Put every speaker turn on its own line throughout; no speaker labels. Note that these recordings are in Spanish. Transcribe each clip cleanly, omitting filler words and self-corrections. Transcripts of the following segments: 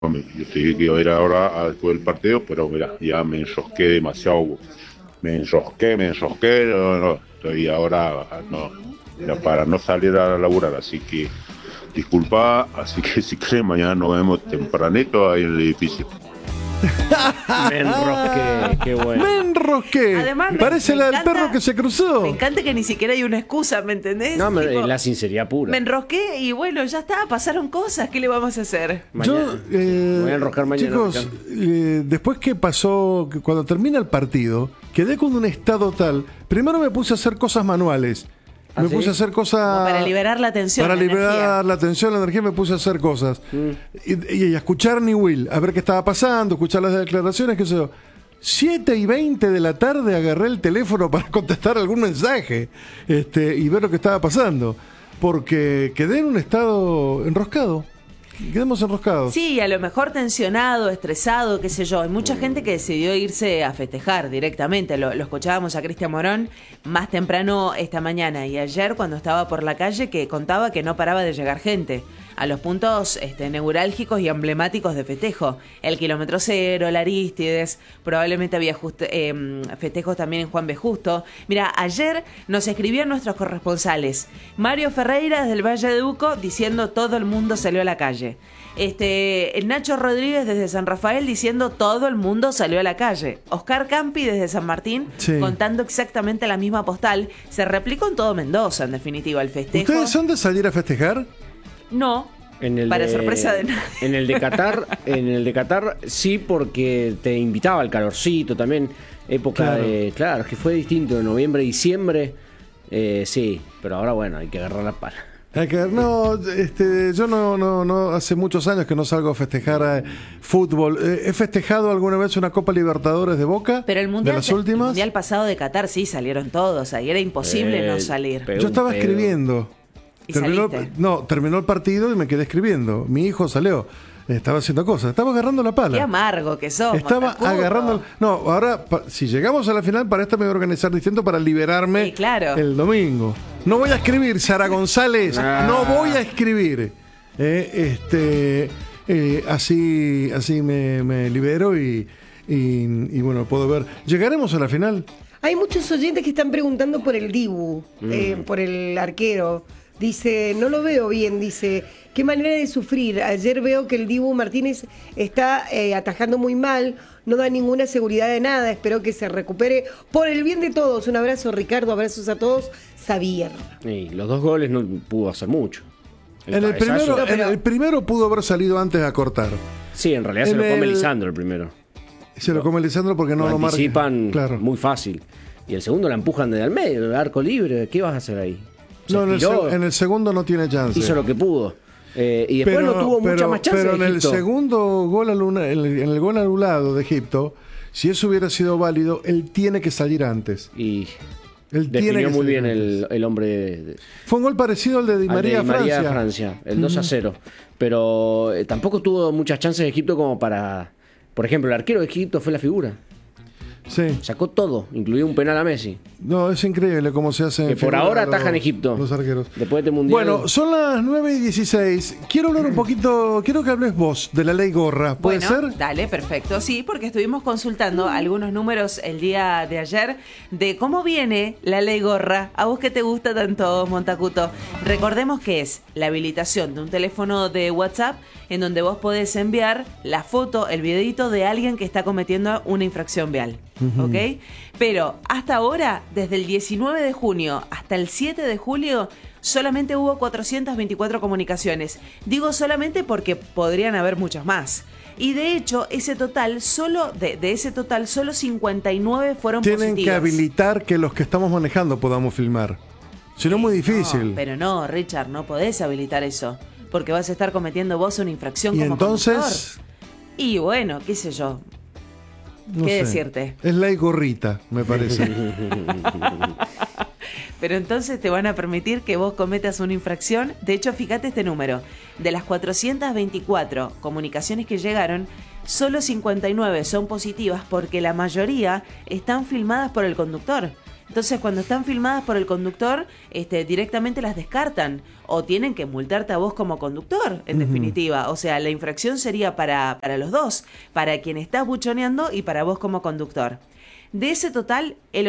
Yo te dije que iba a ir ahora después del partido, pero mira, ya me enrosqué demasiado. Me enrosqué, no, estoy ahora, no, era para no salir a laburar, así que disculpa, así que si querés mañana nos vemos tempranito ahí en el edificio.
Me enrosqué, qué bueno.
Me enrosqué.
Además,
Parece
me
la del
encanta-
perro que se cruzó.
Me encanta que ni siquiera hay una excusa, ¿me entendés?
No,
Tipo,
la sinceridad pura.
me enrosqué y bueno, ya está, pasaron cosas, ¿qué le vamos a hacer?
Mañana.
Yo,
Me voy a enroscar mañana,
chicos,
Ricardo.
después que pasó, que cuando termina el partido, quedé con un estado tal. Primero me puse a hacer cosas manuales.
¿Ah,
Me
sí?
puse a hacer cosas.
Como para liberar la tensión.
Para
la
liberar
energía.
la tensión, la energía, me puse a hacer cosas. Y a escuchar Ni Will, a ver qué estaba pasando, escuchar las declaraciones, qué sé yo. 7:20 de la tarde agarré el teléfono para contestar algún mensaje y ver lo que estaba pasando. Porque quedé en un estado enroscado. Quedemos enroscados.
Sí, a lo mejor tensionado, estresado, qué sé yo. Hay mucha gente que decidió irse a festejar directamente. Lo escuchábamos a Cristian Morón más temprano esta mañana y ayer cuando estaba por la calle que contaba que no paraba de llegar gente a los puntos neurálgicos y emblemáticos de festejo. El Kilómetro Cero, el Arístides, probablemente había festejos también en Juan B. Justo. Mira, ayer nos escribían nuestros corresponsales. Mario Ferreira desde el Valle de Uco diciendo todo el mundo salió a la calle. Nacho Rodríguez desde San Rafael diciendo todo el mundo salió a la calle. Oscar Campi desde San Martín
Sí.
contando exactamente la misma postal. Se replicó en todo Mendoza, en definitiva, el festejo.
¿Ustedes son de salir a festejar?
No,
En
para sorpresa de nadie.
En el de Qatar sí, porque te invitaba al calorcito también. Época
Claro.
claro, que fue distinto, de noviembre, diciembre. Sí, pero ahora bueno, hay que agarrar la pala.
Hay que ver, no, yo no, hace muchos años que no salgo a festejar fútbol. He festejado alguna vez una Copa Libertadores de Boca,
Pero el mundial,
de las últimas.
el mundial pasado de Qatar sí salieron todos, ahí era imposible no salir.
Pegó
Yo
un
estaba
pedo.
escribiendo.
¿Y saliste?
Terminó el partido y me quedé escribiendo. Mi hijo salió, estaba haciendo cosas, estaba agarrando la pala.
Qué amargo que sos.
Estaba
Montacuto.
agarrando. No, ahora, si llegamos a la final, para esta me voy a organizar distinto para liberarme
Sí, claro.
el domingo. No voy a escribir, Sara González. No voy a escribir. Así me libero y bueno, puedo ver. ¿Llegaremos a la final?
Hay muchos oyentes que están preguntando por el Dibu, por el arquero. Dice, no lo veo bien, dice, qué manera de sufrir. Ayer veo que el Dibu Martínez está atajando muy mal, no da ninguna seguridad de nada, espero que se recupere por el bien de todos. Un abrazo, Ricardo, abrazos a todos. Xavier.
Y los 2 goles no pudo hacer mucho.
En el
cabezazo-
primero, el primero pudo haber salido antes a cortar.
Sí, en realidad se
en
lo come
el-
Lisandro el primero.
Se lo come Lisandro porque no
lo
lo marca.
anticipan
Claro.
muy fácil. Y el segundo la empujan desde el medio, el arco libre. ¿Qué vas a hacer ahí? Se
No,
tiró,
en el segundo no tiene chance.
hizo lo que pudo. Y después no tuvo mucha más chance.
Pero en el
Egipto.
segundo gol, en el gol anulado de Egipto, si eso hubiera sido válido, él tiene que salir antes.
Y
Él tiene
definió
que
muy
salir
bien
antes.
el hombre de,
Fue un gol parecido al de Di
al de
María,
Di María
Francia.
Francia, el 2-0. Pero tampoco tuvo muchas chances de Egipto como para... Por ejemplo, el arquero de Egipto fue la figura.
Sí.
Sacó todo, incluido un penal a Messi.
No, es increíble cómo se hace.
Que por ahora atajan Egipto.
Los arqueros.
Después de este mundial.
Bueno, son las 9:16. Quiero hablar un poquito, quiero que hables vos de la ley Gorra. ¿Puede
Bueno,
ser?
dale, perfecto. Sí, porque estuvimos consultando algunos números el día de ayer de cómo viene la ley Gorra. A vos que te gusta tanto, Montacuto. Recordemos que es la habilitación de un teléfono de WhatsApp en donde vos podés enviar la foto, el videito de alguien que está cometiendo una infracción vial. ¿Ok? Pero hasta ahora, desde el 19 de junio hasta el 7 de julio, solamente hubo 424 comunicaciones. Digo solamente porque podrían haber muchas más. Y de hecho, ese total, solo de ese total, solo 59 fueron
Tienen
positivas.
que habilitar que los que estamos manejando podamos filmar. Si no, es muy difícil.
No, pero no, Richard, no podés habilitar eso. Porque vas a estar cometiendo vos una infracción
Y
como
entonces,
conductor. Y bueno, qué sé yo.
no
¿Qué
sé.
decirte?
Es ley gorrita, me parece.
Pero entonces te van a permitir que vos cometas una infracción. De hecho, fíjate este número. De las 424 comunicaciones que llegaron, solo 59 son positivas porque la mayoría están filmadas por el conductor. Entonces, cuando están filmadas por el conductor, directamente las descartan o tienen que multarte a vos como conductor, en definitiva. O sea, la infracción sería para los dos, para quien estás buchoneando y para vos como conductor. De ese total, el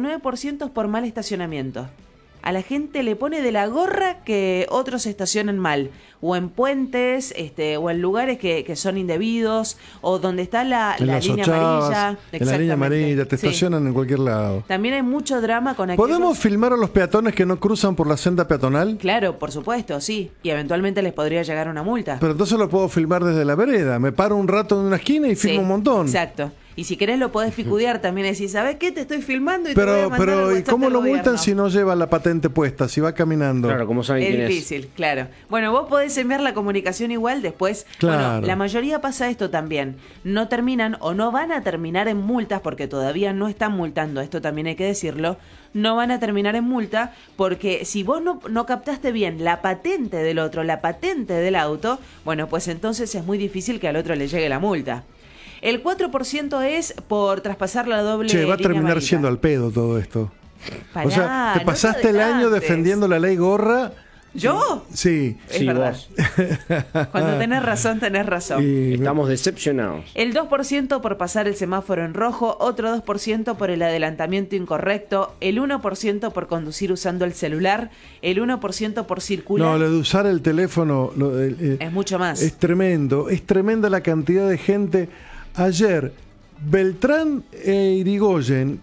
89% es por mal estacionamiento. A la gente le pone de la gorra que otros estacionen mal, o en puentes, o en lugares que son indebidos, o donde está la línea amarilla.
En la línea amarilla, te estacionan en cualquier lado.
También hay mucho drama con aquellos...
¿Podemos filmar a los peatones que no cruzan por la senda peatonal?
Claro, por supuesto, sí. Y eventualmente les podría llegar una multa.
Pero entonces lo puedo filmar desde la vereda. Me paro un rato en una esquina y filmo un montón.
Exacto. Y si querés lo podés picudear también, decís, ¿sabés qué? Te estoy filmando y te voy a mandar al
¿y
WhatsApp
cómo
del
lo multan
gobierno.
si no lleva la patente puesta, si va caminando?
Claro, como saben
Es
quién
difícil, claro. Bueno, vos podés enviar la comunicación igual después.
Claro.
Bueno, la mayoría pasa esto también. No terminan o no van a terminar en multas porque todavía no están multando, esto también hay que decirlo. No van a terminar en multa porque si vos no captaste bien la patente del otro, la patente del auto, bueno, pues entonces es muy difícil que al otro le llegue la multa. El 4% es por traspasar la doble
Che, va a
línea
terminar
amarilla.
siendo al pedo todo esto.
Pará,
O sea, te
no
pasaste el año
adelantes.
defendiendo la ley gorra.
¿Yo?
Sí.
Es
Sí,
verdad.
vos.
Cuando tenés razón, tenés razón.
Y
Estamos decepcionados.
El 2% por pasar el semáforo en rojo, otro 2% por el adelantamiento incorrecto, el 1% por conducir usando el celular, el 1% por circular.
no, lo de usar el teléfono
Es mucho más.
es tremendo. Es tremenda la cantidad de gente. Ayer, Beltrán e Irigoyen,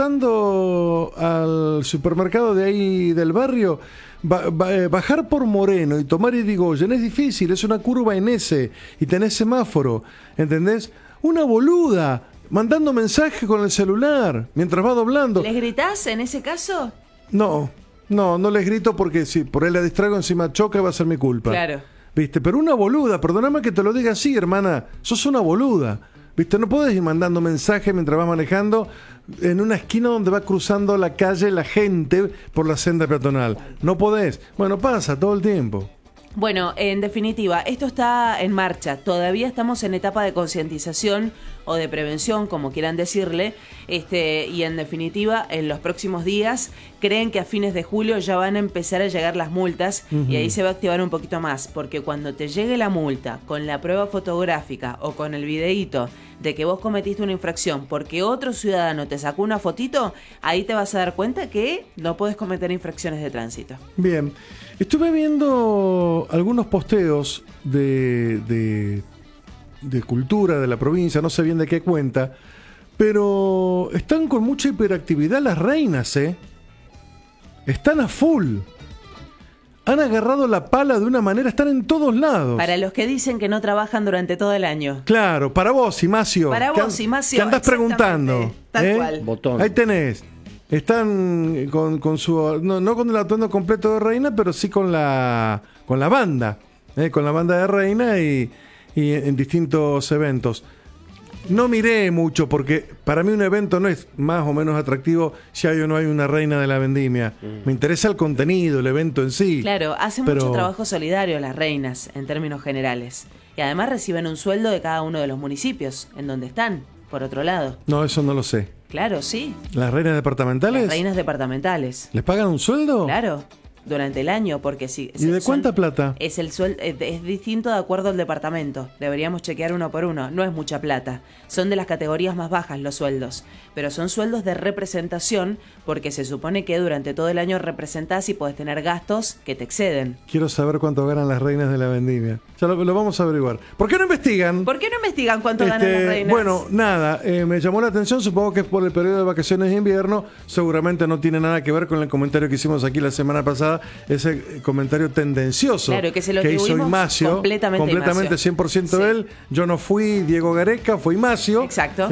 cruzando al supermercado de ahí del barrio, bajar por Moreno y tomar Irigoyen es difícil, es una curva en S y tenés semáforo, ¿entendés? Una boluda, mandando mensaje con el celular mientras va doblando.
¿Les gritás en ese caso?
No les grito porque si por ahí la distraigo encima choca va a ser mi culpa.
Claro.
¿Viste? Pero una boluda, perdóname que te lo diga así, hermana, sos una boluda. ¿Viste? No podés ir mandando mensajes mientras vas manejando en una esquina donde va cruzando la calle la gente por la senda peatonal. No podés. Bueno, pasa todo el tiempo.
Bueno, en definitiva, esto está en marcha. Todavía estamos en etapa de concientización o de prevención, como quieran decirle. Y en definitiva, en los próximos días, creen que a fines de julio ya van a empezar a llegar las multas y ahí se va a activar un poquito más. Porque cuando te llegue la multa con la prueba fotográfica o con el videíto de que vos cometiste una infracción porque otro ciudadano te sacó una fotito, ahí te vas a dar cuenta que no podés cometer infracciones de tránsito.
Bien. Estuve viendo algunos posteos de cultura de la provincia, no sé bien de qué cuenta, pero están con mucha hiperactividad las reinas, ¿eh? Están a full. Han agarrado la pala de una manera, están en todos lados.
Para los que dicen que no trabajan durante todo el año.
Claro, para vos, Imacio.
Para vos, Imacio,
que andás
exactamente,
preguntando.
tal cual.
Botón.
Ahí tenés. Están con su... No con el atuendo completo de reina, pero sí con la banda. Con la banda de reina y en distintos eventos. No miré mucho porque para mí un evento no es más o menos atractivo si hay o no hay una reina de la vendimia. Me interesa el contenido, el evento en sí.
Claro, hacen mucho trabajo solidario las reinas en términos generales. Y además reciben un sueldo de cada uno de los municipios en donde están, por otro lado.
No, eso no lo sé.
Claro, sí.
¿Las reinas departamentales?
Las reinas departamentales.
¿Les pagan un sueldo?
Claro, durante el año, porque sí.
¿Y de cuánta plata?
Es el sueldo, es distinto de acuerdo al departamento. Deberíamos chequear uno por uno. No es mucha plata. Son de las categorías más bajas los sueldos. Pero son sueldos de representación, porque se supone que durante todo el año representás y podés tener gastos que te exceden.
Quiero saber cuánto ganan las reinas de la vendimia. Ya lo vamos a averiguar. ¿Por qué no investigan?
¿Por qué no investigan cuánto ganan las reinas?
Bueno, nada, me llamó la atención, supongo que es por el periodo de vacaciones de invierno, seguramente no tiene nada que ver con el comentario que hicimos aquí la semana pasada, ese comentario tendencioso
claro, que se lo
hizo
atribuimos
Imacio,
completamente Imacio.
100%
Sí.
él, yo no fui Diego Gareca, fue Imacio.
Exacto.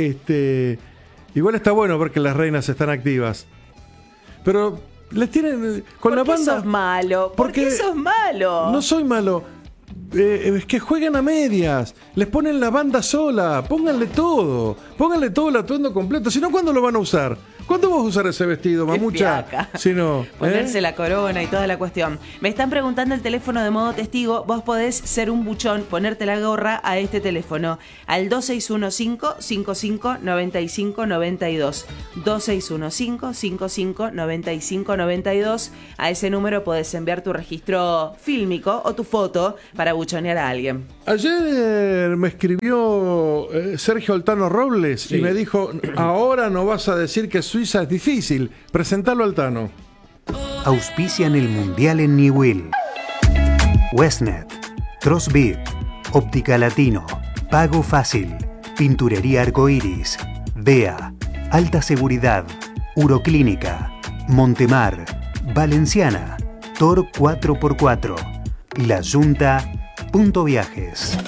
Igual está bueno ver que las reinas están activas, pero les tienen con la
¿Por qué
banda...
sos malo? ¿Por qué sos malo?
No soy malo. Es que juegan a medias, les ponen la banda sola, pónganle todo el atuendo completo, si no, ¿cuándo lo van a usar? ¿Cuándo vas a usar ese vestido,
Qué
mamucha?
fiaca.
Si no,
Ponerse la corona y toda la cuestión. Me están preguntando el teléfono de modo testigo. Vos podés ser un buchón, ponerte la gorra a este teléfono. Al 2615-559592. 2615-559592. A ese número podés enviar tu registro fílmico o tu foto para buchonear a alguien.
Ayer me escribió Sergio Altano Robles y me dijo, ahora no vas a decir que Suiza es difícil. Presentalo Altano.
Auspician el Mundial en Newell. Westnet, Crossbeat, Óptica Latino, Pago Fácil, Pinturería Arcoiris, DEA, Alta Seguridad, Uroclínica, Montemar, Valenciana, Tor 4x4, La Junta, Punto Viajes.